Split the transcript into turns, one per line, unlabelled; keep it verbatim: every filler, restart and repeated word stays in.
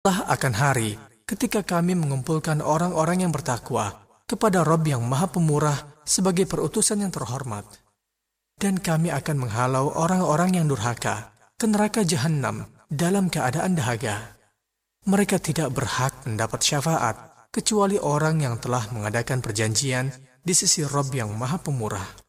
akan hari ketika kami mengumpulkan orang-orang yang bertakwa kepada Rabb yang Maha Pemurah sebagai perutusan yang terhormat. Dan kami akan menghalau orang-orang yang durhaka ke neraka Jahannam dalam keadaan dahaga. Mereka tidak berhak mendapat syafaat kecuali orang yang telah mengadakan perjanjian di sisi Rabb yang Maha Pemurah.